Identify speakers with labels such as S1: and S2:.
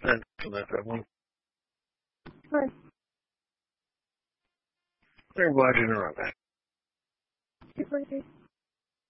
S1: Excellent, everyone.
S2: Hi.
S1: I'm glad you interrupted.
S2: Hey, Frankie.